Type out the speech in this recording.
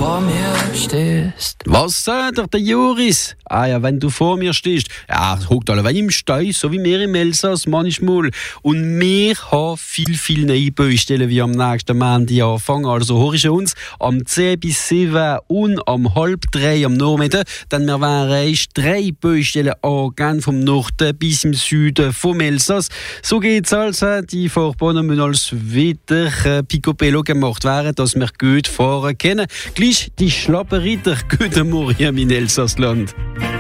vor mir stehst. Was sagt der Joris? Ah ja, wenn du vor mir stehst. Ja, hockt alle im Steu, so wie wir im Elsass manchmal. Und wir haben viel neue Baustellen wie am nächsten Montag anfangen. Also hörst du uns am 10 bis 7 und am 2:30 am Nachmittag. Denn wir werden erst 3 Baustellen angehen, vom Norden bis im Süden vom Elsass. So geht's also. Die Fahrbahnen müssen als wieder picobello gemacht werden, dass wir gut fahren können. Gleich die Schlapperritter, guten Morgen in Elsassland.